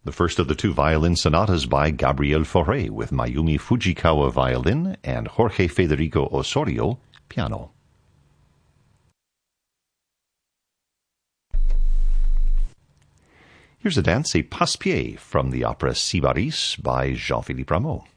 The first of the two violin sonatas by Gabriel Fauré with Mayumi Fujikawa violin and Jorge Federico Osorio piano. Here's a dance, a passe-pied from the opera Sybaris by Jean-Philippe Rameau.